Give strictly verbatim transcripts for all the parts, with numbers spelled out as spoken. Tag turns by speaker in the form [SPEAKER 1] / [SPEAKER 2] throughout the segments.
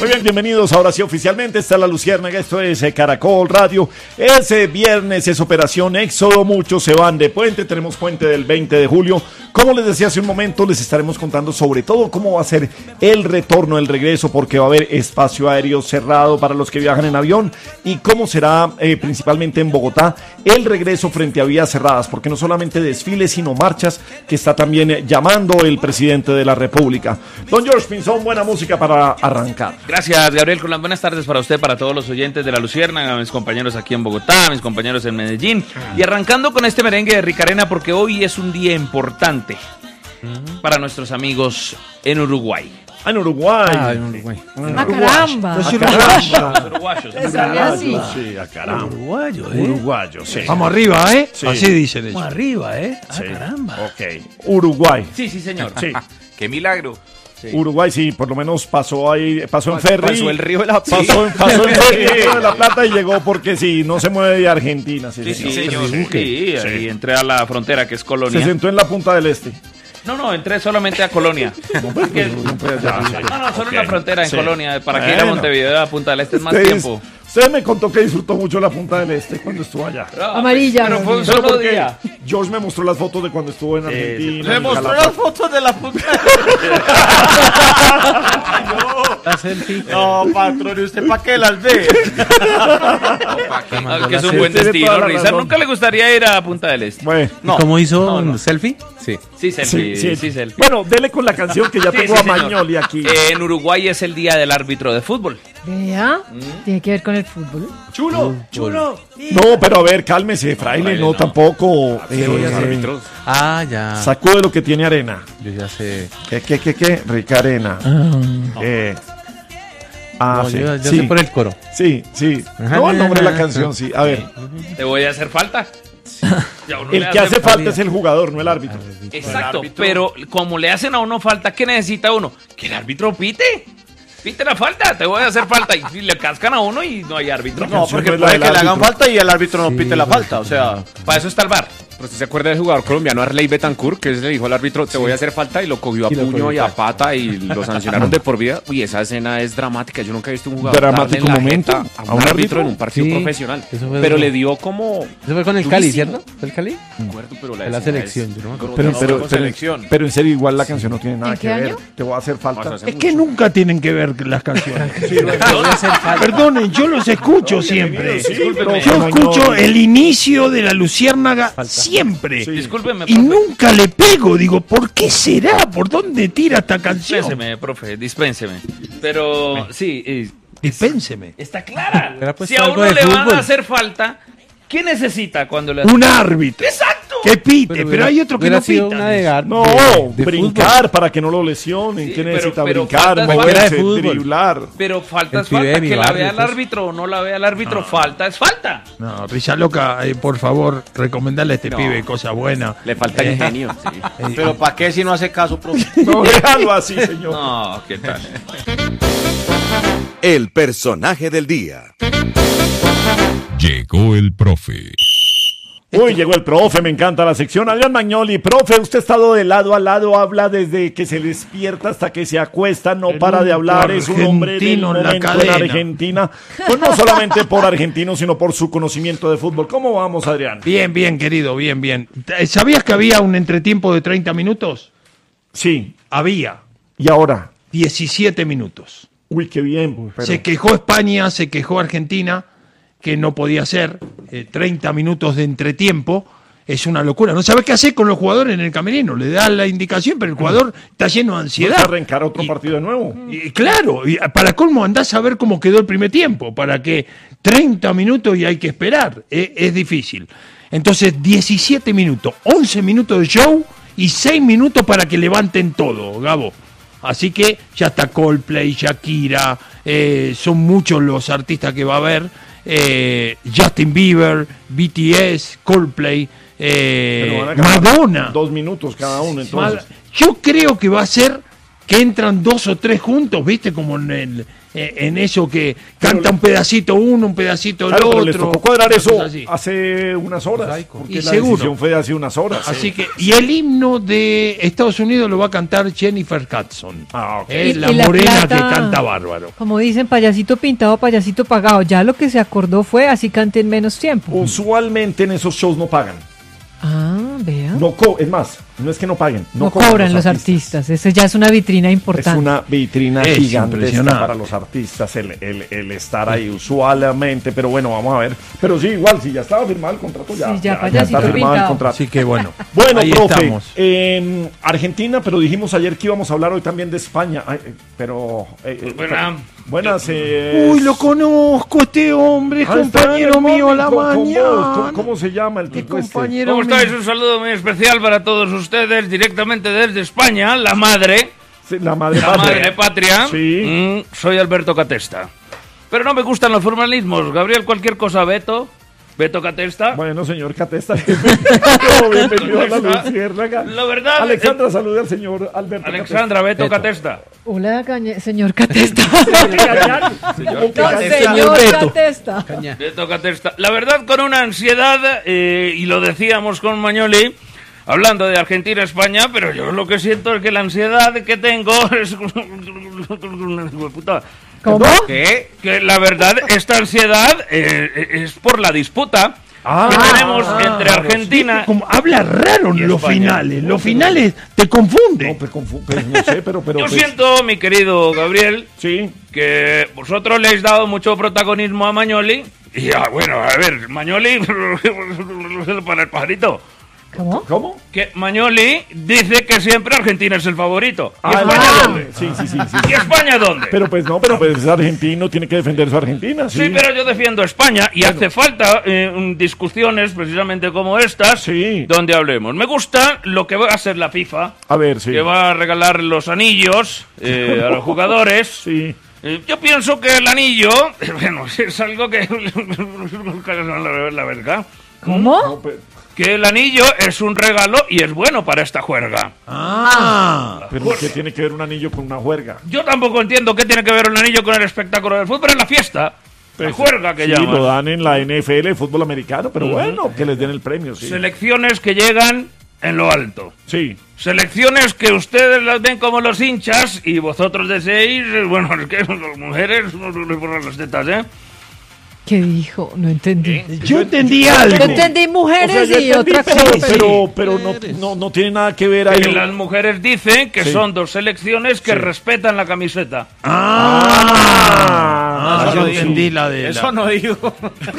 [SPEAKER 1] Muy bien, bienvenidos ahora sí oficialmente. Está La Luciérnaga, esto es eh, Caracol Radio. Ese viernes es Operación Éxodo, muchos se van de puente, tenemos puente del veinte de julio. Como les decía hace un momento, les estaremos contando sobre todo cómo va a ser el retorno, el regreso, porque va a haber espacio aéreo cerrado para los que viajan en avión y cómo será eh, principalmente en Bogotá el regreso frente a vías cerradas, porque no solamente desfiles sino marchas que está también eh, llamando el presidente de la República. Don George Pinzón, buena música para arrancar.
[SPEAKER 2] Gracias, Gabriel Colán. Buenas tardes para usted, para todos los oyentes de La Luciérnaga, mis compañeros aquí en Bogotá, mis compañeros en Medellín. Y arrancando con este merengue de Ricarena, porque hoy es un día importante para nuestros amigos en Uruguay.
[SPEAKER 1] Ah, en Uruguay.
[SPEAKER 3] Ah, en Uruguay.
[SPEAKER 4] ¡Ah, caramba!
[SPEAKER 1] Ah, caramba.
[SPEAKER 2] Uruguayos.
[SPEAKER 4] Te salió así.
[SPEAKER 1] Sí, a caramba.
[SPEAKER 3] Uruguayo, ¿eh?
[SPEAKER 1] Uruguayo, sí.
[SPEAKER 3] Vamos arriba, ¿eh?
[SPEAKER 1] Sí.
[SPEAKER 3] Así dicen ellos.
[SPEAKER 5] Vamos arriba, ¿eh? Ah,
[SPEAKER 1] Sí.
[SPEAKER 5] caramba.
[SPEAKER 1] Ok. Uruguay.
[SPEAKER 2] Sí, sí, señor.
[SPEAKER 1] Sí.
[SPEAKER 2] ¡Qué milagro!
[SPEAKER 1] Sí. Uruguay, sí, por lo menos pasó ahí, pasó en ferry.
[SPEAKER 2] Pasó el río de la Plata.
[SPEAKER 1] Pasó, en- pasó en ferry el Río de la Plata y llegó porque sí, no se mueve de Argentina. Sí,
[SPEAKER 2] Sí,
[SPEAKER 1] señor.
[SPEAKER 2] sí, señor.
[SPEAKER 1] Sí,
[SPEAKER 2] Sí,
[SPEAKER 1] sí.
[SPEAKER 2] ahí entré a la frontera, que es Colonia.
[SPEAKER 1] Se sentó en la punta del este.
[SPEAKER 2] No, no, entré solamente a Colonia. Porque-
[SPEAKER 1] No, pues, ya, sí.
[SPEAKER 2] No, no, solo
[SPEAKER 1] Ok.
[SPEAKER 2] en la frontera, en
[SPEAKER 1] Sí.
[SPEAKER 2] Colonia. Para que ir a
[SPEAKER 1] Bueno.
[SPEAKER 2] Montevideo, a Punta del Este es más
[SPEAKER 1] Usted,
[SPEAKER 2] tiempo.
[SPEAKER 1] usted me contó que disfrutó mucho la punta del este cuando estuvo allá.
[SPEAKER 4] Amarilla.
[SPEAKER 2] Pero fue un
[SPEAKER 1] Pero
[SPEAKER 2] solo
[SPEAKER 1] porque
[SPEAKER 2] día.
[SPEAKER 1] George me mostró las fotos de cuando estuvo en Argentina.
[SPEAKER 2] Me
[SPEAKER 1] en
[SPEAKER 2] mostró
[SPEAKER 1] Calafate.
[SPEAKER 2] las fotos de la punta.
[SPEAKER 5] La selfie.
[SPEAKER 2] No, patrón, ¿y usted para qué las ve?
[SPEAKER 5] mandó
[SPEAKER 2] Que es
[SPEAKER 5] la
[SPEAKER 2] un buen
[SPEAKER 1] selfie. Tiene toda
[SPEAKER 2] destino,
[SPEAKER 1] la
[SPEAKER 2] Risa.
[SPEAKER 1] razón.
[SPEAKER 2] ¿Nunca le gustaría ir a Punta del Este?
[SPEAKER 1] Bueno.
[SPEAKER 2] No.
[SPEAKER 5] ¿Cómo hizo
[SPEAKER 2] No, no.
[SPEAKER 5] un selfie? Sí.
[SPEAKER 2] Sí, selfie.
[SPEAKER 1] Sí,
[SPEAKER 2] Sí,
[SPEAKER 1] sí.
[SPEAKER 2] selfie.
[SPEAKER 1] Bueno, dele con la canción que ya
[SPEAKER 2] Sí,
[SPEAKER 1] tengo
[SPEAKER 2] sí,
[SPEAKER 1] a
[SPEAKER 2] señor.
[SPEAKER 1] Magnoli aquí.
[SPEAKER 2] Eh, en Uruguay es el día del árbitro de fútbol.
[SPEAKER 4] Vea, tiene que ver con el fútbol.
[SPEAKER 1] Chulo, chulo. No, pero a ver, cálmese, fraile,
[SPEAKER 2] Fraile,
[SPEAKER 1] no,
[SPEAKER 2] no.
[SPEAKER 1] tampoco. Eh,
[SPEAKER 5] Ah, ya.
[SPEAKER 1] sacude lo que tiene arena.
[SPEAKER 5] Yo ya sé.
[SPEAKER 1] ¿Qué, qué, qué, qué? Rica arena. Eh, ah,
[SPEAKER 5] No,
[SPEAKER 1] sí.
[SPEAKER 5] yo, yo
[SPEAKER 1] sí.
[SPEAKER 5] sé por el coro.
[SPEAKER 1] Sí, sí. No, el nombre de la canción, sí. A ver,
[SPEAKER 2] ¿Te voy a hacer falta? Ya uno
[SPEAKER 1] el
[SPEAKER 2] le
[SPEAKER 1] que hace
[SPEAKER 2] falta.
[SPEAKER 1] falta es el jugador, no el árbitro.
[SPEAKER 2] Exacto, pero como le hacen a uno falta, ¿qué necesita uno? Que el árbitro pite. Pite la falta, te voy a hacer falta. Y le cascan a uno y no hay árbitro.
[SPEAKER 1] No, porque
[SPEAKER 6] Puede
[SPEAKER 1] puede
[SPEAKER 6] que le hagan falta y el árbitro no pite la falta, o sea...
[SPEAKER 2] Para eso está el bar.
[SPEAKER 6] Pero usted se acuerda del jugador colombiano Arley Betancourt, que le dijo al árbitro, te voy a hacer falta, y lo cogió a
[SPEAKER 5] Y lo
[SPEAKER 6] puño
[SPEAKER 5] cogió
[SPEAKER 6] y a
[SPEAKER 5] a
[SPEAKER 6] pata y lo sancionaron de por vida. Uy, esa escena es dramática. Yo nunca he visto un jugador
[SPEAKER 1] Dramático
[SPEAKER 6] darle en la
[SPEAKER 1] momento
[SPEAKER 6] jeta a un árbitro en un partido
[SPEAKER 5] Sí,
[SPEAKER 6] profesional.
[SPEAKER 5] eso fue
[SPEAKER 6] Pero
[SPEAKER 5] duro.
[SPEAKER 6] le dio como...
[SPEAKER 5] Eso fue con el Cali,
[SPEAKER 6] durísimo.
[SPEAKER 5] ¿cierto? ¿Fue el Cali?
[SPEAKER 6] No me acuerdo, pero la,
[SPEAKER 5] En la
[SPEAKER 6] escena
[SPEAKER 5] selección,
[SPEAKER 6] es
[SPEAKER 5] yo no me acuerdo.
[SPEAKER 1] Pero,
[SPEAKER 6] grotesca.
[SPEAKER 1] pero,
[SPEAKER 6] Con
[SPEAKER 1] pero,
[SPEAKER 6] selección.
[SPEAKER 1] pero en serio, igual la canción no tiene nada
[SPEAKER 4] ¿En
[SPEAKER 1] que
[SPEAKER 4] qué
[SPEAKER 1] ver.
[SPEAKER 4] año?
[SPEAKER 1] Te voy a hacer falta.
[SPEAKER 6] Pasa hace
[SPEAKER 7] Es que nunca tienen que ver las canciones.
[SPEAKER 5] Voy a hacer falta.
[SPEAKER 7] Perdonen, yo los escucho siempre.
[SPEAKER 1] Sí,
[SPEAKER 2] Discúlpeme.
[SPEAKER 7] Yo
[SPEAKER 1] Magnoli.
[SPEAKER 7] escucho el inicio de la Luciérnaga siempre.
[SPEAKER 1] Sí.
[SPEAKER 2] Discúlpeme,
[SPEAKER 7] Y
[SPEAKER 2] profe.
[SPEAKER 7] nunca le pego. Digo, ¿por qué será? ¿Por dónde tira esta canción?
[SPEAKER 2] Dispénseme, profe, dispénseme. Pero sí, eh,
[SPEAKER 7] Dispénseme.
[SPEAKER 2] está clara.
[SPEAKER 5] Hubiera puesto
[SPEAKER 2] Si a
[SPEAKER 5] algo
[SPEAKER 2] uno
[SPEAKER 5] de
[SPEAKER 2] le van
[SPEAKER 5] fútbol.
[SPEAKER 2] a hacer falta, ¿qué necesita cuando le
[SPEAKER 7] Un árbitro.
[SPEAKER 2] ¡Exacto!
[SPEAKER 7] Que pite, pero,
[SPEAKER 5] hubiera-
[SPEAKER 7] hay otro que
[SPEAKER 5] hubiera
[SPEAKER 7] no
[SPEAKER 5] sido
[SPEAKER 7] pita.
[SPEAKER 5] una de gar-
[SPEAKER 1] No,
[SPEAKER 5] de- de
[SPEAKER 1] brincar
[SPEAKER 5] fútbol.
[SPEAKER 1] para que no lo lesionen.
[SPEAKER 2] Sí,
[SPEAKER 1] ¿Qué
[SPEAKER 2] pero-
[SPEAKER 1] necesita
[SPEAKER 2] pero
[SPEAKER 1] brincar?
[SPEAKER 2] falta es
[SPEAKER 5] falta.
[SPEAKER 1] Moverse,
[SPEAKER 5] de fútbol.
[SPEAKER 1] driblar.
[SPEAKER 2] Pero falta
[SPEAKER 5] El
[SPEAKER 2] es
[SPEAKER 5] pibe de
[SPEAKER 2] falta.
[SPEAKER 5] mi
[SPEAKER 2] Que la
[SPEAKER 5] barrio,
[SPEAKER 2] vea el
[SPEAKER 5] pues.
[SPEAKER 2] árbitro o no la vea el árbitro, falta es falta.
[SPEAKER 7] No, Risa Loca, eh, por favor, recomendale a este
[SPEAKER 6] No.
[SPEAKER 7] pibe cosa buena.
[SPEAKER 6] Le falta
[SPEAKER 7] Eh,
[SPEAKER 6] ingenio. sí.
[SPEAKER 8] Pero ¿para qué si no hace caso, profe?
[SPEAKER 1] No, déjalo así, señor.
[SPEAKER 2] No, ¿qué tal?
[SPEAKER 9] El personaje del día.
[SPEAKER 10] Llegó el profe.
[SPEAKER 1] Uy, llegó el profe, me encanta la sección. Adrián Magnoli, profe, usted ha estado de lado a lado, habla desde que se despierta hasta que se acuesta, no
[SPEAKER 7] El
[SPEAKER 1] para de
[SPEAKER 7] único
[SPEAKER 1] hablar, es un hombre del
[SPEAKER 7] argentino en la
[SPEAKER 1] momento en
[SPEAKER 7] cadena.
[SPEAKER 1] Argentina. Pues no solamente por argentino, sino por su conocimiento de fútbol. ¿Cómo vamos, Adrián?
[SPEAKER 7] Bien, bien, querido, bien, bien. Eh, ¿Sabías que había un entretiempo de treinta minutos?
[SPEAKER 1] Sí,
[SPEAKER 7] Había
[SPEAKER 1] y ahora.
[SPEAKER 7] diecisiete minutos.
[SPEAKER 1] Uy, qué bien. pero-
[SPEAKER 7] Se quejó España, se quejó Argentina, que no podía ser. eh, treinta minutos de entretiempo es una locura. No sabes qué hacer con los jugadores en el camerino. Le das la indicación, pero el jugador está lleno de
[SPEAKER 1] ¿No
[SPEAKER 7] ansiedad.
[SPEAKER 1] se arrancar otro
[SPEAKER 7] Y-
[SPEAKER 1] partido de nuevo?
[SPEAKER 7] Y claro, y para colmo andás a ver cómo quedó el primer tiempo, para que treinta minutos y hay que esperar, es, es difícil. Entonces diecisiete minutos, once minutos de show y seis minutos para que levanten todo, Gabo. Así que ya está Coldplay, Shakira, eh, son muchos los artistas que va a haber, eh, Justin Bieber, B T S, Coldplay, eh,
[SPEAKER 1] Pero van a acabar
[SPEAKER 7] Madonna.
[SPEAKER 1] Dos minutos cada uno, entonces.
[SPEAKER 7] Mad- Yo creo que va a ser que entran dos o tres juntos, ¿viste? Como en el, eh, en eso que canta un pedacito uno, un pedacito el
[SPEAKER 1] Claro, pero
[SPEAKER 7] otro.
[SPEAKER 1] les tocó cuadrar
[SPEAKER 7] una
[SPEAKER 1] eso
[SPEAKER 7] cosa así.
[SPEAKER 1] hace unas horas. Porque
[SPEAKER 7] Y
[SPEAKER 1] la
[SPEAKER 7] seguro.
[SPEAKER 1] decisión fue de hace unas horas.
[SPEAKER 7] Así que, y el himno de Estados Unidos lo va a cantar Jennifer Hudson.
[SPEAKER 1] Ah, ok.
[SPEAKER 7] Eh,
[SPEAKER 4] Y-
[SPEAKER 7] la
[SPEAKER 4] y la
[SPEAKER 7] morena
[SPEAKER 4] plata-
[SPEAKER 7] que canta bárbaro.
[SPEAKER 4] Como dicen, payasito pintado, payasito pagado. Ya lo que se acordó fue así canten menos tiempo.
[SPEAKER 1] Usualmente en esos shows no pagan.
[SPEAKER 4] Ah, vea.
[SPEAKER 1] No co es más, no es que no paguen. No,
[SPEAKER 4] No cobran los artistas. Ese ya es una vitrina importante.
[SPEAKER 1] Es una vitrina
[SPEAKER 7] Es
[SPEAKER 1] gigantesca
[SPEAKER 7] impresionante.
[SPEAKER 1] para los artistas el, el, el estar ahí usualmente, pero bueno, vamos a ver. Pero sí, igual, si ya estaba firmado el contrato, ya,
[SPEAKER 4] Sí, ya,
[SPEAKER 1] está
[SPEAKER 4] payasito
[SPEAKER 1] firmado el
[SPEAKER 4] pintado.
[SPEAKER 1] contrato.
[SPEAKER 7] Así que bueno.
[SPEAKER 1] Bueno,
[SPEAKER 7] ahí
[SPEAKER 1] profe,
[SPEAKER 7] estamos.
[SPEAKER 1] en Argentina, pero dijimos ayer que íbamos a hablar hoy también de España. Ay, eh, pero. eh, eh,
[SPEAKER 2] Buena.
[SPEAKER 1] buenas. eh,
[SPEAKER 7] Uy, lo conozco, este hombre, es
[SPEAKER 1] ah, está en
[SPEAKER 7] compañero
[SPEAKER 1] el
[SPEAKER 7] mío a la
[SPEAKER 1] móvil con- con vos.
[SPEAKER 7] mañana.
[SPEAKER 1] ¿Cómo, cómo se llama el
[SPEAKER 7] Qué
[SPEAKER 1] tipo este?
[SPEAKER 7] compañero
[SPEAKER 2] ¿Cómo
[SPEAKER 7] mío.
[SPEAKER 2] estáis? Un saludo muy especial para todos ustedes, directamente desde España, la madre,
[SPEAKER 1] Sí, la madre
[SPEAKER 2] la
[SPEAKER 1] patria.
[SPEAKER 2] madre patria.
[SPEAKER 1] Sí.
[SPEAKER 2] Mm, soy Alberto Catesta. Pero no me gustan los formalismos. Gabriel, cualquier cosa, Beto. Beto Catesta.
[SPEAKER 1] Bueno, señor Catesta, bienvenido, bienvenido a la
[SPEAKER 2] Catesta.
[SPEAKER 1] Luciérnaga.
[SPEAKER 2] La verdad,
[SPEAKER 1] Alexandra, salude al señor Alberto
[SPEAKER 2] Alexandra, Beto,
[SPEAKER 7] Beto.
[SPEAKER 2] Catesta.
[SPEAKER 4] Hola, cañe- señor Catesta.
[SPEAKER 1] Catesta.
[SPEAKER 4] No,
[SPEAKER 1] Catesta.
[SPEAKER 4] señor
[SPEAKER 7] Beto.
[SPEAKER 4] Catesta.
[SPEAKER 2] Beto Catesta. La verdad, con una ansiedad, eh, y lo decíamos con Mañoli, hablando de Argentina-España, pero yo lo que siento es que la ansiedad que tengo es... Puta.
[SPEAKER 4] ¿Cómo?
[SPEAKER 2] ¿Qué? Que la verdad, esta ansiedad eh, es por la disputa
[SPEAKER 1] Ah,
[SPEAKER 2] que tenemos entre Argentina...
[SPEAKER 7] Como habla raro en
[SPEAKER 2] Y
[SPEAKER 7] los
[SPEAKER 2] España.
[SPEAKER 7] finales. Los finales te confunden.
[SPEAKER 1] No, pero, confu- pero no sé, pero... pero
[SPEAKER 2] Yo
[SPEAKER 1] pues,
[SPEAKER 2] siento, mi querido Gabriel,
[SPEAKER 1] Sí.
[SPEAKER 2] que vosotros le habéis dado mucho protagonismo a Mañoli. Y ah, bueno, a ver, Mañoli para el pajarito.
[SPEAKER 4] ¿Cómo?
[SPEAKER 1] ¿Cómo?
[SPEAKER 2] Que Mañoli dice que siempre Argentina es el favorito. ¿Y
[SPEAKER 1] Ah,
[SPEAKER 2] España
[SPEAKER 1] ah,
[SPEAKER 2] dónde?
[SPEAKER 1] Sí, sí, sí, sí.
[SPEAKER 2] ¿Y España dónde?
[SPEAKER 1] Pero pues no, pero pues es argentino, tiene que defender su Argentina, sí.
[SPEAKER 2] Sí, pero yo defiendo a España y hace falta eh, un- discusiones precisamente como estas
[SPEAKER 1] Sí.
[SPEAKER 2] donde hablemos. Me gusta lo que va a hacer la FIFA,
[SPEAKER 1] A ver, sí.
[SPEAKER 2] que va a regalar los anillos eh, a los jugadores.
[SPEAKER 1] Sí.
[SPEAKER 2] Eh, Yo pienso que el anillo, bueno, es algo que la verdad,
[SPEAKER 4] ¿Cómo?
[SPEAKER 1] No, pero,
[SPEAKER 2] que el anillo es un regalo y es bueno para esta juerga.
[SPEAKER 7] Ah.
[SPEAKER 1] pero ¿qué tiene que ver un anillo con una juerga?
[SPEAKER 2] Yo tampoco entiendo qué tiene que ver el anillo con el espectáculo del fútbol, pero en la fiesta, la juerga que
[SPEAKER 1] Pues, Sí,
[SPEAKER 2] llaman.
[SPEAKER 1] lo dan en la N F L, fútbol americano, pero bueno, que les den el premio, sí.
[SPEAKER 2] Selecciones que llegan en lo alto.
[SPEAKER 1] Sí.
[SPEAKER 2] Selecciones que ustedes las ven como los hinchas y vosotros deseáis, bueno, es que las mujeres no les ponen las tetas, ¿eh?
[SPEAKER 4] ¿Qué dijo? No entendí.
[SPEAKER 7] Yo entendí
[SPEAKER 4] Yo
[SPEAKER 7] algo.
[SPEAKER 4] entendí
[SPEAKER 1] O
[SPEAKER 4] mujeres
[SPEAKER 1] sea, yo
[SPEAKER 4] y
[SPEAKER 1] entendí,
[SPEAKER 4] otra
[SPEAKER 1] pero,
[SPEAKER 4] cosa.
[SPEAKER 1] pero, pero no, no, no tiene nada que ver ahí.
[SPEAKER 2] Que las mujeres dicen que
[SPEAKER 1] Sí.
[SPEAKER 2] son dos selecciones que respetan la camiseta.
[SPEAKER 1] Ah,
[SPEAKER 7] Ah, yo
[SPEAKER 1] sí.
[SPEAKER 7] entendí la de la...
[SPEAKER 8] no digo.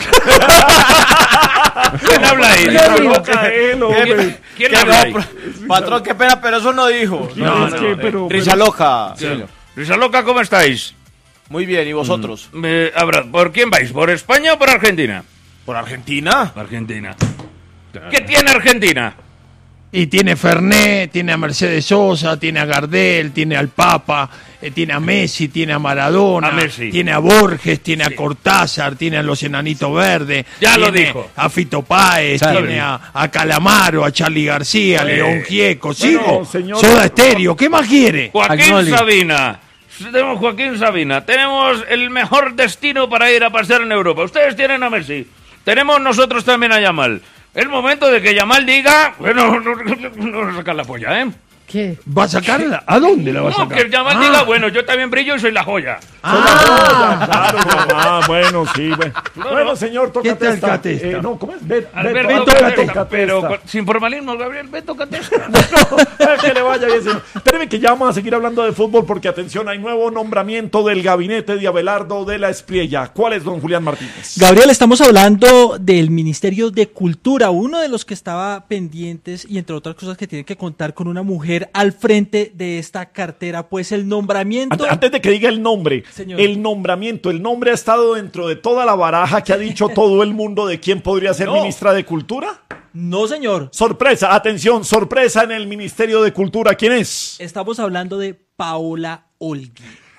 [SPEAKER 2] ¿Quién habla ahí?
[SPEAKER 4] Yo digo.
[SPEAKER 1] Toca él, hombre.
[SPEAKER 2] ¿Quién
[SPEAKER 8] Que
[SPEAKER 2] habla
[SPEAKER 8] no,
[SPEAKER 2] ahí?
[SPEAKER 8] pro- Patrón, qué pena, pero eso no dijo.
[SPEAKER 1] No, es que, pero,
[SPEAKER 8] Risa
[SPEAKER 1] pero-
[SPEAKER 8] loca.
[SPEAKER 2] Risa loca, ¿cómo estáis?
[SPEAKER 8] Muy bien, ¿y vosotros?
[SPEAKER 2] Eh, habrá- ¿Por quién vais? ¿Por España o por Argentina?
[SPEAKER 8] ¿Por Argentina?
[SPEAKER 2] Argentina. ¿Qué tiene Argentina?
[SPEAKER 7] Y tiene Fernet, tiene a Mercedes Sosa, tiene a Gardel, tiene al Papa, eh, tiene a Messi, tiene a Maradona,
[SPEAKER 2] A Messi.
[SPEAKER 7] tiene a Borges, tiene a Cortázar, tiene a los Enanitos Verdes,
[SPEAKER 2] Ya lo
[SPEAKER 7] tiene
[SPEAKER 2] dijo.
[SPEAKER 7] a Fito Páez,
[SPEAKER 5] Charlie.
[SPEAKER 7] tiene a, a Calamaro, a Charlie García, a
[SPEAKER 2] Eh,
[SPEAKER 7] León Gieco, sigo,
[SPEAKER 1] bueno, señor-
[SPEAKER 7] Soda Estéreo, ¿qué más quiere?
[SPEAKER 2] Joaquín
[SPEAKER 5] Agnoli.
[SPEAKER 2] Sabina. Tenemos Joaquín Sabina. Tenemos el mejor destino para ir a pasear en Europa. Ustedes tienen a Messi. Tenemos nosotros también a Yamal. Es momento de que Yamal diga... Bueno, no, no, no sacar la polla, ¿eh?
[SPEAKER 4] ¿Qué?
[SPEAKER 7] ¿Va a sacarla? ¿A dónde la va a
[SPEAKER 2] No,
[SPEAKER 7] sacar?
[SPEAKER 2] que Yamal
[SPEAKER 7] Ah.
[SPEAKER 2] diga, bueno, yo también brillo y soy la joya.
[SPEAKER 1] Ah, claro, mamá, bueno, sí, bueno. Bueno, señor, toca
[SPEAKER 7] ¿Qué tal
[SPEAKER 1] testa.
[SPEAKER 7] Catesta?
[SPEAKER 1] Eh, no, ¿cómo es? Bet-
[SPEAKER 2] Alberto
[SPEAKER 1] Beto
[SPEAKER 2] Catesta,
[SPEAKER 1] Catesta.
[SPEAKER 2] pero con- sin formalismo, Gabriel, Beto Catesta.
[SPEAKER 1] Que le vaya bien, señor. Espéreme que ya vamos a seguir hablando de fútbol porque, atención, hay nuevo nombramiento del gabinete de Abelardo de la Espriella. ¿Cuál es, don Julián Martínez?
[SPEAKER 10] Gabriel, estamos hablando del Ministerio de Cultura, uno de los que estaba pendientes y entre otras cosas que tiene que contar con una mujer al frente de esta cartera, pues el nombramiento...
[SPEAKER 1] Ant- Antes de que diga el nombre,
[SPEAKER 10] Señor.
[SPEAKER 1] el nombramiento, el nombre ha estado dentro de toda la baraja que ha dicho todo el mundo de quién podría ser
[SPEAKER 10] No.
[SPEAKER 1] ministra de Cultura.
[SPEAKER 10] No, señor,
[SPEAKER 1] Sorpresa, atención, sorpresa en el Ministerio de Cultura. ¿Quién es?
[SPEAKER 10] estamos hablando de Paola Olguín.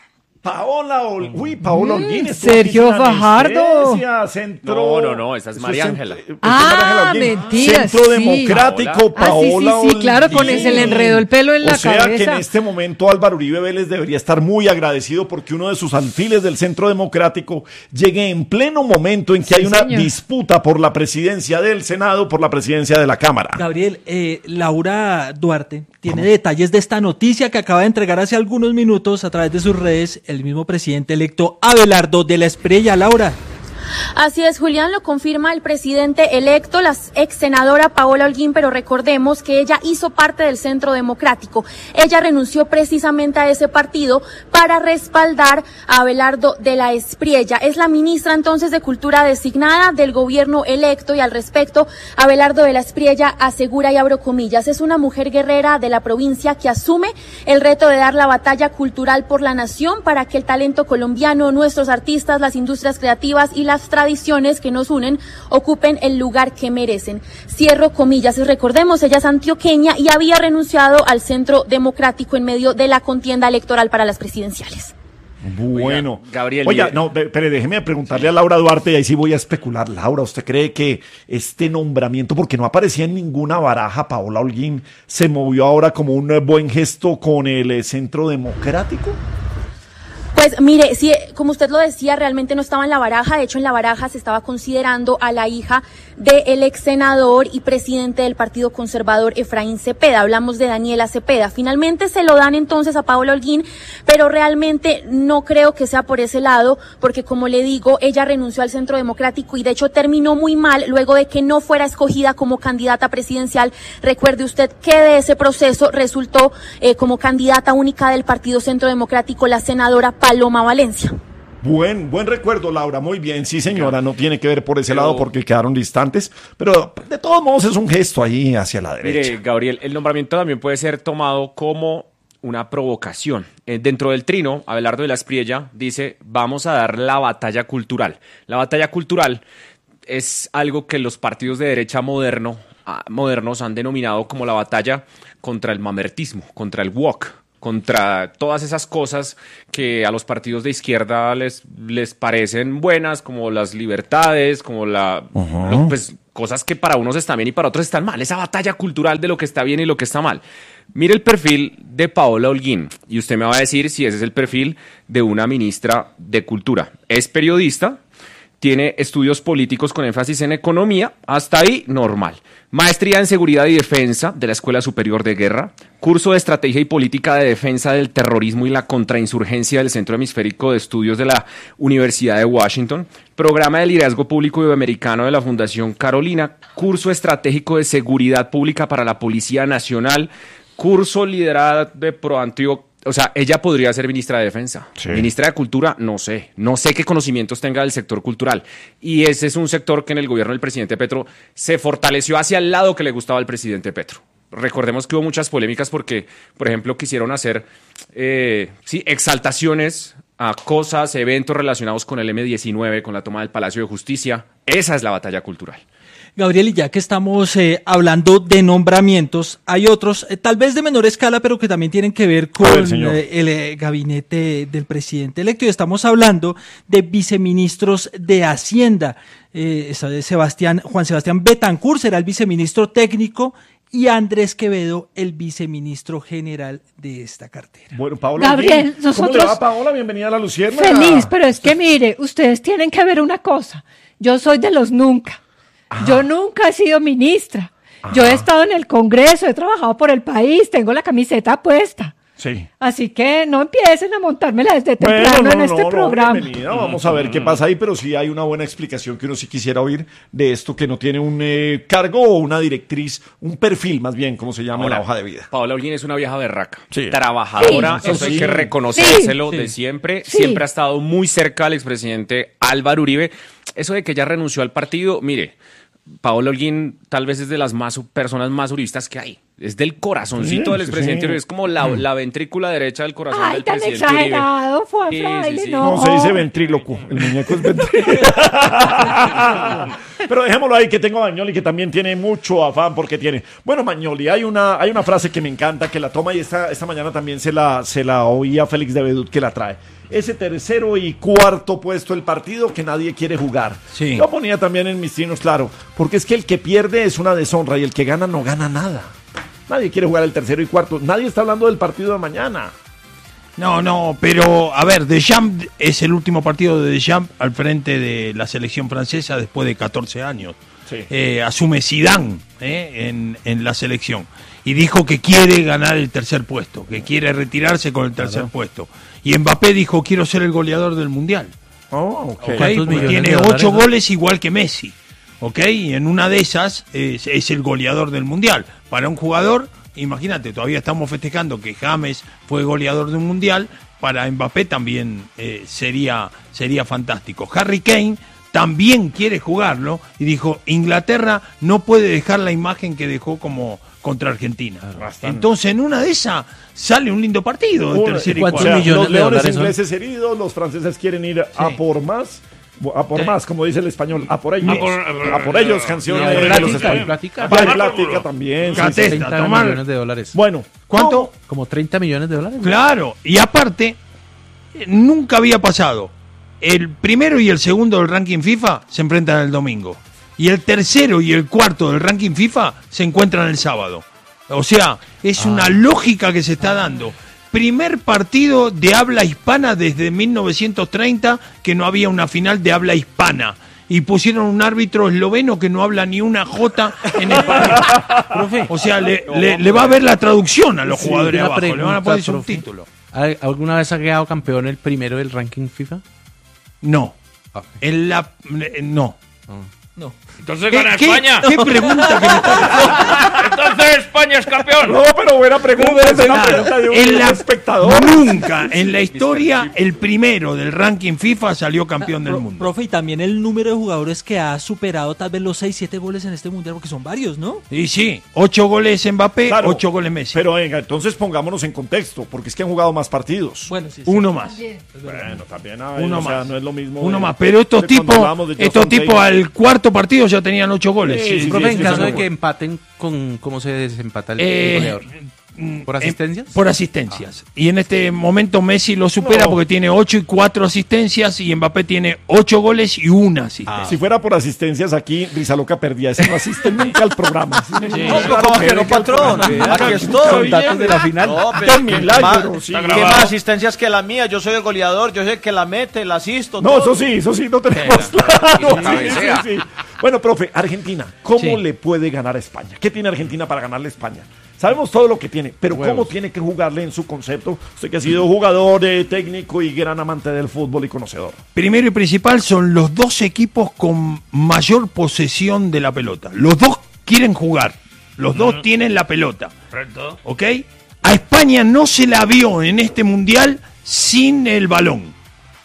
[SPEAKER 1] Paola Ol- Uy, Paola
[SPEAKER 4] Mm,
[SPEAKER 1] Holguín. estuvo
[SPEAKER 4] Sergio
[SPEAKER 1] aquí en
[SPEAKER 4] Fajardo.
[SPEAKER 1] anestesia, Centro...
[SPEAKER 6] No, no, no, esa es
[SPEAKER 1] Eso
[SPEAKER 6] María
[SPEAKER 1] cent-
[SPEAKER 6] Ángela.
[SPEAKER 1] eso es
[SPEAKER 4] Ah,
[SPEAKER 1] María Ángela Holguín.
[SPEAKER 4] mentira,
[SPEAKER 1] Centro
[SPEAKER 4] sí.
[SPEAKER 1] Democrático,
[SPEAKER 4] Ah, sí,
[SPEAKER 1] Paola
[SPEAKER 4] sí, sí, claro, con
[SPEAKER 1] Holguín.
[SPEAKER 4] ese le enredó el pelo en la
[SPEAKER 1] O sea que en
[SPEAKER 4] cabeza.
[SPEAKER 1] este momento Álvaro Uribe Vélez debería estar muy agradecido porque uno de sus alfiles del Centro Democrático llegue en pleno momento en que
[SPEAKER 4] Sí,
[SPEAKER 1] hay una
[SPEAKER 4] señor.
[SPEAKER 1] disputa por la presidencia del Senado, por la presidencia de la Cámara.
[SPEAKER 10] Gabriel, eh, Laura Duarte tiene detalles de esta noticia que acaba de entregar hace algunos minutos a través de sus redes el mismo presidente electo Abelardo de la Espriella. Laura.
[SPEAKER 11] Así es, Julián, lo confirma el presidente electo, la ex senadora Paola Holguín, pero recordemos que ella hizo parte del Centro Democrático. Ella renunció precisamente a ese partido para respaldar a Abelardo de la Espriella. Es la ministra entonces de Cultura designada del gobierno electo y al respecto, Abelardo de la Espriella asegura, y abro comillas, es una mujer guerrera de la provincia que asume el reto de dar la batalla cultural por la nación para que el talento colombiano, nuestros artistas, las industrias creativas y las tradiciones que nos unen ocupen el lugar que merecen. Cierro comillas. Y recordemos, ella es antioqueña y había renunciado al Centro Democrático en medio de la contienda electoral para las presidenciales.
[SPEAKER 1] Bueno,
[SPEAKER 6] Oiga, Gabriel,
[SPEAKER 1] Oiga,
[SPEAKER 6] mire.
[SPEAKER 1] no, pe- pero déjeme preguntarle a Laura Duarte y ahí sí voy a especular. Laura, ¿usted cree que este nombramiento, porque no aparecía en ninguna baraja, Paola Holguín, se movió ahora como un eh, buen gesto con el eh, Centro Democrático?
[SPEAKER 11] Pues mire, sí, como usted lo decía, realmente no estaba en la baraja. De hecho, en la baraja se estaba considerando a la hija del ex senador y presidente del Partido Conservador, Efraín Cepeda. Hablamos de Daniela Cepeda. Finalmente se lo dan entonces a Paola Holguín, pero realmente no creo que sea por ese lado, porque como le digo, ella renunció al Centro Democrático y de hecho terminó muy mal luego de que no fuera escogida como candidata presidencial. Recuerde usted que de ese proceso resultó eh, como candidata única del Partido Centro Democrático la senadora Paloma Valencia.
[SPEAKER 1] Buen, buen recuerdo, Laura. Muy bien, sí, señora. No tiene que ver por ese
[SPEAKER 6] Pero-
[SPEAKER 1] lado porque quedaron distantes, pero de todos modos es un gesto ahí hacia la derecha.
[SPEAKER 6] Mire, Gabriel, el nombramiento también puede ser tomado como una provocación. Eh, dentro del trino, Abelardo de la Espriella dice, vamos a dar la batalla cultural. La batalla cultural es algo que los partidos de derecha moderno, ah, modernos han denominado como la batalla contra el mamertismo, contra el woke, contra todas esas cosas que a los partidos de izquierda les, les parecen buenas, como las libertades, como la,
[SPEAKER 1] Ajá.
[SPEAKER 6] lo- pues, cosas que para unos están bien y para otros están mal. Esa batalla cultural de lo que está bien y lo que está mal. Mire el perfil de Paola Holguín y usted me va a decir si ese es el perfil de una ministra de Cultura. Es periodista, tiene estudios políticos con énfasis en economía, hasta ahí normal. Maestría en Seguridad y Defensa de la Escuela Superior de Guerra, curso de Estrategia y Política de Defensa del Terrorismo y la Contrainsurgencia del Centro Hemisférico de Estudios de la Universidad de Washington, programa de liderazgo público iberoamericano de la Fundación Carolina, curso estratégico de Seguridad Pública para la Policía Nacional, curso liderado de ProAntioquia. O sea, ella podría ser ministra de Defensa.
[SPEAKER 1] Sí.
[SPEAKER 6] Ministra de Cultura, no sé. No sé qué conocimientos tenga del sector cultural. Y ese es un sector que en el gobierno del presidente Petro se fortaleció hacia el lado que le gustaba al presidente Petro. Recordemos que hubo muchas polémicas porque, por ejemplo, quisieron hacer eh, sí, exaltaciones a cosas, eventos relacionados con el eme diecinueve, con la toma del Palacio de Justicia. Esa es la batalla cultural.
[SPEAKER 10] Gabriel, y ya que estamos eh, hablando de nombramientos, hay otros, eh, tal vez de menor escala, pero que también tienen que ver con
[SPEAKER 1] A ver, señor.
[SPEAKER 10] eh, el eh, gabinete del presidente electo. Y estamos hablando de viceministros de Hacienda. Eh, esta vez Sebastián, Juan Sebastián Betancur será el viceministro técnico y Andrés Quevedo el viceministro general de esta cartera.
[SPEAKER 1] Bueno, Paola
[SPEAKER 4] Gabriel,
[SPEAKER 1] Holguín, ¿cómo
[SPEAKER 4] nosotros-
[SPEAKER 1] le va, Paola? Bienvenida a la Lucierna.
[SPEAKER 4] Feliz, pero es que mire, ustedes tienen que ver una cosa. Yo soy de los nunca. Yo nunca he sido ministra. Yo he estado en el Congreso, he trabajado por el país, tengo la camiseta puesta.
[SPEAKER 1] Sí.
[SPEAKER 4] Así que no empiecen a montármela desde
[SPEAKER 1] Bueno,
[SPEAKER 4] temprano
[SPEAKER 1] no,
[SPEAKER 4] en este
[SPEAKER 1] no, no,
[SPEAKER 4] programa.
[SPEAKER 1] bienvenida. Vamos a ver qué pasa ahí, pero sí hay una buena explicación que uno sí quisiera oír de esto que no tiene un eh, cargo o una directriz, un perfil más bien, como se llama en la hoja de vida.
[SPEAKER 6] Paola Holguín es una vieja berraca,
[SPEAKER 1] Sí.
[SPEAKER 6] trabajadora,
[SPEAKER 4] Sí,
[SPEAKER 6] eso hay
[SPEAKER 1] sí.
[SPEAKER 6] que reconocérselo
[SPEAKER 10] Sí.
[SPEAKER 6] de siempre.
[SPEAKER 4] Sí.
[SPEAKER 6] Siempre ha estado muy cerca al expresidente Álvaro Uribe. Eso de que ella renunció al partido, mire, Paola Holguín tal vez es de las más personas más uribistas que hay. Es del corazoncito
[SPEAKER 1] Sí,
[SPEAKER 6] del
[SPEAKER 1] sí,
[SPEAKER 6] expresidente
[SPEAKER 1] sí.
[SPEAKER 6] Uribe. Es como la, la ventrícula derecha del corazón
[SPEAKER 4] Ay,
[SPEAKER 6] del
[SPEAKER 4] tan
[SPEAKER 6] presidente Uribe.
[SPEAKER 4] exagerado, fue
[SPEAKER 6] Sí,
[SPEAKER 4] fraile,
[SPEAKER 6] sí, sí.
[SPEAKER 4] no.
[SPEAKER 1] No, se dice ventríloco. El muñeco es ventríloco. Pero dejémoslo ahí, que tengo a Magnoli, que también tiene mucho afán porque tiene. Bueno, Magnoli, hay una, hay una frase que me encanta, que la toma y esta, esta mañana también se la, se la oí a Félix de Bedut que la trae. Ese tercero y cuarto puesto del partido que nadie quiere jugar.
[SPEAKER 7] Sí.
[SPEAKER 1] Yo ponía también en mis trinos, claro, porque es que el que pierde es una deshonra y el que gana no gana nada. Nadie quiere jugar el tercero y cuarto. Nadie está hablando del partido de mañana.
[SPEAKER 7] No, no, pero a ver, Deschamps es el último partido de Deschamps al frente de la selección francesa después de catorce años.
[SPEAKER 1] Sí.
[SPEAKER 7] Eh, asume Zidane eh, en, en la selección y dijo que quiere ganar el tercer puesto, que quiere retirarse con el tercer
[SPEAKER 1] Claro.
[SPEAKER 7] puesto. Y Mbappé dijo, quiero ser el goleador del Mundial.
[SPEAKER 1] Oh, ok.
[SPEAKER 7] ¿Ok?
[SPEAKER 3] ¿Cuántos
[SPEAKER 7] Porque
[SPEAKER 3] millones
[SPEAKER 7] tiene
[SPEAKER 3] de dólares,
[SPEAKER 7] ocho
[SPEAKER 3] no?
[SPEAKER 7] goles igual que Messi. ¿Ok? Y en una de esas es, es el goleador del Mundial. Para un jugador, imagínate, todavía estamos festejando que James fue goleador de un Mundial. Para Mbappé también eh, sería, sería fantástico. Harry Kane también quiere jugarlo y dijo, Inglaterra no puede dejar la imagen que dejó como contra Argentina.
[SPEAKER 1] Bastante.
[SPEAKER 7] Entonces en una de esas sale un lindo partido.
[SPEAKER 1] Uno,
[SPEAKER 7] El tercer y
[SPEAKER 3] ¿cuántos
[SPEAKER 1] O sea,
[SPEAKER 7] cuarto.
[SPEAKER 3] millones
[SPEAKER 1] los
[SPEAKER 3] de
[SPEAKER 1] leones
[SPEAKER 3] dólares son?
[SPEAKER 1] ingleses heridos, los franceses quieren ir a
[SPEAKER 7] Sí.
[SPEAKER 1] por más, a por
[SPEAKER 7] Sí.
[SPEAKER 1] más, como dice el español, a por ellos,
[SPEAKER 7] A por-
[SPEAKER 1] a por ellos, canción
[SPEAKER 3] Y
[SPEAKER 1] de
[SPEAKER 3] hay
[SPEAKER 1] de los
[SPEAKER 3] plática,
[SPEAKER 1] españoles.
[SPEAKER 3] hay plática.
[SPEAKER 1] Hay plática también. sí, sí,
[SPEAKER 7] Catesta,
[SPEAKER 1] sí.
[SPEAKER 3] treinta
[SPEAKER 7] tomar-
[SPEAKER 3] millones de dólares.
[SPEAKER 1] Bueno,
[SPEAKER 7] ¿Cuánto?
[SPEAKER 3] Como treinta millones de dólares.
[SPEAKER 7] Claro, y aparte, eh, nunca había pasado. El primero y el segundo del ranking FIFA se enfrentan el domingo. Y el tercero y el cuarto del ranking FIFA se encuentran el sábado. O sea, es una lógica que se está dando. Primer partido de habla hispana desde mil novecientos treinta que no había una final de habla hispana. Y pusieron un árbitro esloveno que no habla ni una jota en español.
[SPEAKER 3] Profe,
[SPEAKER 7] O sea, le, le- le va a ver la traducción a los
[SPEAKER 3] Sí,
[SPEAKER 7] jugadores
[SPEAKER 3] una
[SPEAKER 7] abajo. Le van a
[SPEAKER 3] pregunta,
[SPEAKER 7] poner
[SPEAKER 3] profe.
[SPEAKER 7] subtítulos.
[SPEAKER 3] ¿Al- ¿alguna vez ha quedado campeón el primero del ranking FIFA?
[SPEAKER 7] No.
[SPEAKER 3] Ok.
[SPEAKER 7] En la, eh, no.
[SPEAKER 2] Entonces
[SPEAKER 7] ¿Qué,
[SPEAKER 2] gana
[SPEAKER 7] qué-
[SPEAKER 2] España.
[SPEAKER 7] qué pregunta que me está
[SPEAKER 2] Entonces España es campeón.
[SPEAKER 1] no, pero buena pregunta, es una
[SPEAKER 7] Claro,
[SPEAKER 1] pregunta de un
[SPEAKER 7] en la-
[SPEAKER 1] espectador.
[SPEAKER 7] Nunca en la historia el primero del ranking FIFA salió campeón del
[SPEAKER 10] Pro-
[SPEAKER 7] mundo.
[SPEAKER 10] Profe, y también el número de jugadores que ha superado tal vez los seis siete goles en este mundial, porque son varios, ¿no?
[SPEAKER 7] Y sí, ocho goles Mbappé,
[SPEAKER 1] Claro,
[SPEAKER 7] ocho goles Messi.
[SPEAKER 1] Pero venga, entonces pongámonos en contexto, porque es que han jugado más partidos.
[SPEAKER 10] Bueno, sí, sí.
[SPEAKER 7] Uno más.
[SPEAKER 1] Bueno, también hay,
[SPEAKER 7] Uno
[SPEAKER 1] o sea,
[SPEAKER 7] más.
[SPEAKER 1] no es lo mismo.
[SPEAKER 7] Uno
[SPEAKER 1] de-
[SPEAKER 7] más. Pero estos
[SPEAKER 1] de cuando
[SPEAKER 7] tipos,
[SPEAKER 1] hablábamos de
[SPEAKER 7] estos
[SPEAKER 1] Johnson
[SPEAKER 7] tipos
[SPEAKER 1] Taylor.
[SPEAKER 7] al cuarto partido ya tenían ocho goles.
[SPEAKER 1] Sí, sí,
[SPEAKER 3] Profe,
[SPEAKER 1] sí,
[SPEAKER 3] en
[SPEAKER 1] sí,
[SPEAKER 3] caso
[SPEAKER 1] sí,
[SPEAKER 3] de
[SPEAKER 1] sí.
[SPEAKER 3] que empaten, con ¿cómo se desempata el, el
[SPEAKER 7] Eh,
[SPEAKER 3] goleador?
[SPEAKER 7] mm,
[SPEAKER 3] ¿Por
[SPEAKER 7] eh,
[SPEAKER 3] asistencias?
[SPEAKER 7] por asistencias. Y en este momento Messi lo supera
[SPEAKER 1] No.
[SPEAKER 7] porque tiene ocho y cuatro asistencias y Mbappé tiene ocho goles y una asistencia.
[SPEAKER 1] Si fuera por asistencias aquí, Rizaloca perdía. Ese no asiste nunca al programa.
[SPEAKER 8] No, pero como que no, patrón. Aquí estoy.
[SPEAKER 3] Datos de la final.
[SPEAKER 8] No,
[SPEAKER 1] Qué
[SPEAKER 8] pero que
[SPEAKER 1] milagro,
[SPEAKER 8] más,
[SPEAKER 1] sí.
[SPEAKER 8] ¿qué más asistencias que la mía? Yo soy el goleador, yo soy el que la mete, la asisto.
[SPEAKER 1] No,
[SPEAKER 8] todo.
[SPEAKER 1] eso sí, eso sí, no tenemos claro.
[SPEAKER 6] Y
[SPEAKER 1] Sí, sí, sí. Bueno, profe, Argentina, ¿cómo
[SPEAKER 7] Sí.
[SPEAKER 1] le puede ganar a España? ¿Qué tiene Argentina para ganarle a España? Sabemos todo lo que tiene, pero ¿cómo tiene que jugarle en su concepto? Usted que ha sido jugador, eh, técnico y gran amante del fútbol y conocedor.
[SPEAKER 7] Primero y principal son los dos equipos con mayor posesión de la pelota. Los dos quieren jugar. Los dos tienen la pelota.
[SPEAKER 2] Correcto.
[SPEAKER 7] ¿Ok? A España no se la vio en este mundial sin el balón.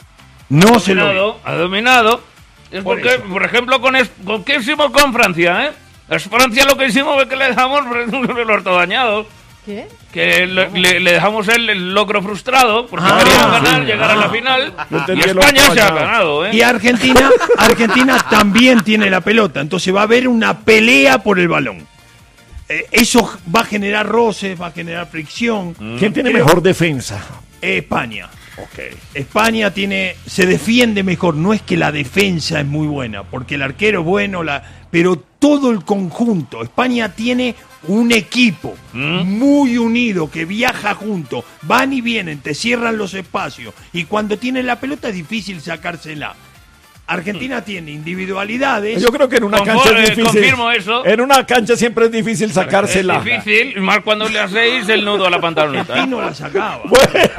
[SPEAKER 7] No se lo vio.
[SPEAKER 2] Dominado, ha dominado. Es
[SPEAKER 7] Por
[SPEAKER 2] porque,
[SPEAKER 7] eso.
[SPEAKER 2] por ejemplo, con, es, con ¿qué hicimos con Francia, eh? Es Francia lo que hicimos fue que le dejamos el orto dañado.
[SPEAKER 4] ¿Qué?
[SPEAKER 2] Que le, le- le dejamos el, el logro frustrado, porque
[SPEAKER 7] Ah,
[SPEAKER 2] queríamos ganar,
[SPEAKER 7] sí.
[SPEAKER 2] llegar a la final.
[SPEAKER 1] No
[SPEAKER 2] Y
[SPEAKER 1] entendí el
[SPEAKER 2] España
[SPEAKER 1] orto
[SPEAKER 2] se ha
[SPEAKER 1] dañado.
[SPEAKER 2] ganado, ¿eh?
[SPEAKER 7] Y Argentina, Argentina también tiene la pelota. Entonces va a haber una pelea por el balón. Eh, eso va a generar roces, va a generar fricción.
[SPEAKER 1] ¿Quién tiene
[SPEAKER 7] Creo-
[SPEAKER 1] mejor defensa?
[SPEAKER 7] España.
[SPEAKER 1] Ok.
[SPEAKER 7] España tiene, se defiende mejor, no es que la defensa es muy buena, porque el arquero es bueno, la, pero todo el conjunto. España tiene un equipo muy unido que viaja junto, van y vienen, te cierran los espacios y cuando tienen la pelota es difícil sacársela. Argentina tiene individualidades.
[SPEAKER 1] Yo creo que en una
[SPEAKER 2] Confirmo,
[SPEAKER 1] cancha es
[SPEAKER 2] eh,
[SPEAKER 1] difícil.
[SPEAKER 2] confirmo eso.
[SPEAKER 1] En una cancha siempre es difícil sacársela.
[SPEAKER 2] Es difícil, y más cuando le hacéis el nudo a la pantaloneta.
[SPEAKER 7] Y
[SPEAKER 2] ¿eh?
[SPEAKER 7] no la sacaba.
[SPEAKER 8] Profe,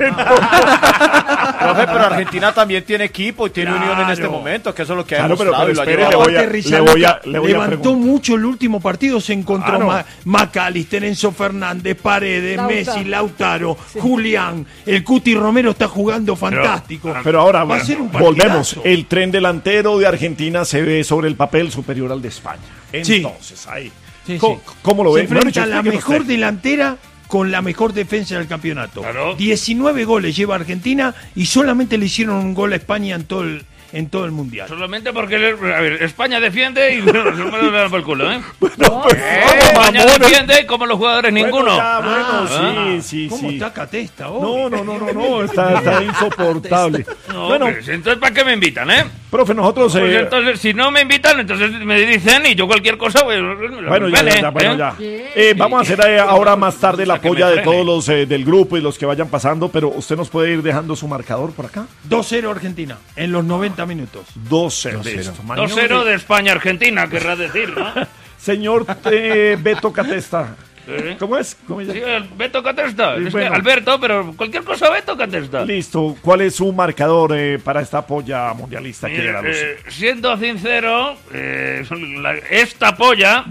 [SPEAKER 8] pero Argentina también tiene equipo y tiene unión en este
[SPEAKER 7] Claro.
[SPEAKER 8] momento, que eso es lo que ha
[SPEAKER 1] Claro, pero-
[SPEAKER 8] demostrado
[SPEAKER 1] pero
[SPEAKER 8] y lo ha
[SPEAKER 1] espere,
[SPEAKER 8] llevado.
[SPEAKER 1] le voy a-
[SPEAKER 7] Aparte,
[SPEAKER 1] le voy a- le voy a
[SPEAKER 7] levantó
[SPEAKER 1] preguntar.
[SPEAKER 7] mucho el último partido, se encontró
[SPEAKER 1] Claro.
[SPEAKER 7] Ma- McAllister, Enzo Fernández, Paredes,
[SPEAKER 4] Lautaro.
[SPEAKER 7] Messi, Lautaro, Julián, el Cuti Romero está jugando fantástico.
[SPEAKER 1] Pero ahora
[SPEAKER 7] Va a ser un
[SPEAKER 1] volvemos.
[SPEAKER 7] partidazo.
[SPEAKER 1] El tren delantero de Argentina se ve sobre el papel superior al de España.
[SPEAKER 7] Sí.
[SPEAKER 1] Entonces, ahí.
[SPEAKER 7] Sí,
[SPEAKER 1] ¿Cómo,
[SPEAKER 7] sí.
[SPEAKER 1] cómo lo
[SPEAKER 7] Se
[SPEAKER 1] ven? Mejor
[SPEAKER 7] enfrenta
[SPEAKER 1] dicho,
[SPEAKER 7] a la
[SPEAKER 1] explíquenos
[SPEAKER 7] mejor
[SPEAKER 1] usted.
[SPEAKER 7] delantera con la mejor defensa del campeonato.
[SPEAKER 2] Claro.
[SPEAKER 7] diecinueve goles lleva Argentina y solamente le hicieron un gol a España en todo el, en todo el mundial.
[SPEAKER 2] Solamente porque a ver, España defiende y bueno, no me lo dan por el culo, ¿eh?
[SPEAKER 1] No, pues,
[SPEAKER 2] Eh,
[SPEAKER 1] vamos,
[SPEAKER 2] España
[SPEAKER 1] mamones.
[SPEAKER 2] defiende como los jugadores
[SPEAKER 1] Bueno,
[SPEAKER 2] ninguno.
[SPEAKER 1] ya, bueno,
[SPEAKER 7] Ah,
[SPEAKER 1] sí, sí,
[SPEAKER 7] ¿Cómo
[SPEAKER 1] sí.
[SPEAKER 7] está Catesta hoy?
[SPEAKER 1] No, no, no, no, no, está, está insoportable.
[SPEAKER 2] No,
[SPEAKER 1] Bueno,
[SPEAKER 2] pues, entonces ¿para qué me invitan, eh?
[SPEAKER 1] profe, nosotros...
[SPEAKER 2] Pues
[SPEAKER 1] eh,
[SPEAKER 2] entonces, si no me invitan, entonces me dicen y yo cualquier cosa, pues,
[SPEAKER 1] Bueno, ya, ya, ya, bueno, ya. Eh, vamos a hacer eh, ahora más tarde la
[SPEAKER 2] O sea, que
[SPEAKER 1] polla
[SPEAKER 2] me
[SPEAKER 1] de
[SPEAKER 2] frene.
[SPEAKER 1] todos los eh, del grupo y los que vayan pasando, pero usted nos puede ir dejando su marcador por acá.
[SPEAKER 7] dos cero Argentina en los noventa minutos.
[SPEAKER 1] dos cero. Listo.
[SPEAKER 2] dos cero de España-Argentina, querrás decir, ¿no?
[SPEAKER 1] Señor eh, Beto Catesta.
[SPEAKER 2] Sí.
[SPEAKER 1] ¿Cómo es? ¿Cómo es?
[SPEAKER 2] Sí, Beto Catesta.
[SPEAKER 1] Sí,
[SPEAKER 2] Es
[SPEAKER 1] bueno.
[SPEAKER 2] que Alberto, pero cualquier cosa Beto Catesta.
[SPEAKER 1] Listo. ¿Cuál es su marcador eh, para esta polla mundialista que
[SPEAKER 2] Mire,
[SPEAKER 1] llega a los...
[SPEAKER 2] eh, siendo sincero, eh, la- esta polla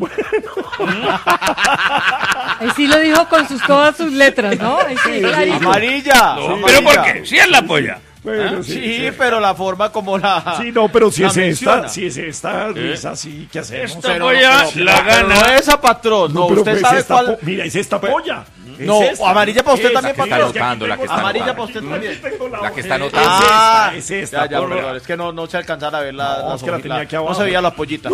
[SPEAKER 4] Ahí sí lo dijo con sus, todas sus letras, ¿no? Ahí sí, clarito.
[SPEAKER 8] Amarilla.
[SPEAKER 2] No,
[SPEAKER 8] amarilla.
[SPEAKER 2] ¿pero por qué? Si es la polla.
[SPEAKER 1] Bueno,
[SPEAKER 8] Sí,
[SPEAKER 1] sí, sí.
[SPEAKER 8] pero la forma como la.
[SPEAKER 1] Sí, no, pero si
[SPEAKER 8] la
[SPEAKER 1] es esta,
[SPEAKER 8] menciona.
[SPEAKER 1] si es esta risa, sí, ¿qué hacemos?
[SPEAKER 2] Esta
[SPEAKER 8] Pero-
[SPEAKER 2] polla
[SPEAKER 8] pero-
[SPEAKER 2] la
[SPEAKER 8] pero
[SPEAKER 2] gana.
[SPEAKER 8] No es a patrón, no,
[SPEAKER 1] pero
[SPEAKER 8] usted
[SPEAKER 1] pues
[SPEAKER 8] sabe
[SPEAKER 1] esta
[SPEAKER 8] cuál.
[SPEAKER 1] po- Mira, es esta polla. Es
[SPEAKER 8] No,
[SPEAKER 1] esta.
[SPEAKER 8] amarilla para usted
[SPEAKER 1] Esta
[SPEAKER 8] también,
[SPEAKER 1] que
[SPEAKER 8] patrón.
[SPEAKER 1] está
[SPEAKER 12] anotando, la que está
[SPEAKER 8] Amarilla para
[SPEAKER 12] anotando.
[SPEAKER 8] usted también.
[SPEAKER 12] La que está
[SPEAKER 1] Es
[SPEAKER 12] anotando.
[SPEAKER 8] Ah,
[SPEAKER 1] esta, es esta.
[SPEAKER 8] Ya, ya,
[SPEAKER 1] por-
[SPEAKER 8] perdón, es que no, no se alcanzara a ver la,
[SPEAKER 1] No,
[SPEAKER 8] la
[SPEAKER 1] es que la tenía aquí abajo.
[SPEAKER 8] No se veía la pollita.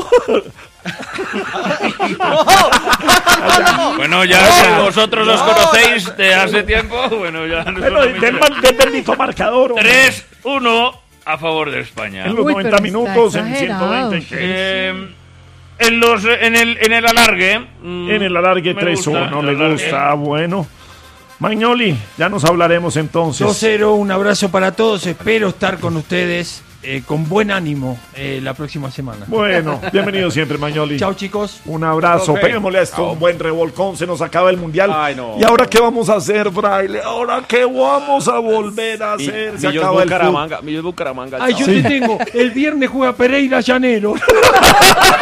[SPEAKER 2] Bueno, ya que vosotros los conocéis de hace tiempo, bueno, ya no
[SPEAKER 1] Bueno, del, del bendito marcador. hombre.
[SPEAKER 2] tres uno a favor de España.
[SPEAKER 1] En los
[SPEAKER 4] Uy,
[SPEAKER 1] noventa
[SPEAKER 4] pero está
[SPEAKER 1] minutos, en
[SPEAKER 4] exagerado.
[SPEAKER 1] ciento veinte.
[SPEAKER 2] Eh, en los en el en el alargue mm,
[SPEAKER 1] En el alargue
[SPEAKER 2] me
[SPEAKER 1] tres uno,
[SPEAKER 2] gusta,
[SPEAKER 1] no
[SPEAKER 2] el
[SPEAKER 1] le
[SPEAKER 2] alargue.
[SPEAKER 1] gusta. Bueno. Magnoli, ya nos hablaremos entonces.
[SPEAKER 7] dos cero, un abrazo para todos. Espero estar con ustedes eh, con buen ánimo eh, la próxima semana.
[SPEAKER 1] Bueno, bienvenido siempre, Magnoli.
[SPEAKER 7] Chao, chicos.
[SPEAKER 1] Un abrazo,
[SPEAKER 8] Ok.
[SPEAKER 1] peguémosle a esto un buen revolcón, se nos acaba el mundial.
[SPEAKER 8] Ay, no.
[SPEAKER 1] ¿Y ahora qué vamos a hacer, Braille? ¿Ahora qué vamos a volver a hacer? Se acaba el fútbol.
[SPEAKER 6] Millos Bucaramanga.
[SPEAKER 7] Ay, yo
[SPEAKER 6] chao.
[SPEAKER 7] te tengo. El viernes juega Pereira Llanero.